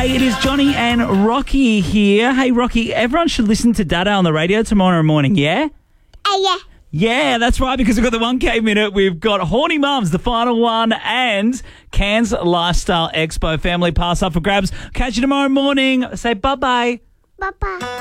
Hey, it is Johnny and Rocky here. Hey, Rocky, everyone should listen to Dada on the radio tomorrow morning, yeah? Yeah. Yeah, that's right, because we've got the 1K minute. We've got Horny Mums, the final one, and Cairns Lifestyle Expo family pass up for grabs. Catch you tomorrow morning. Say bye-bye. Bye-bye.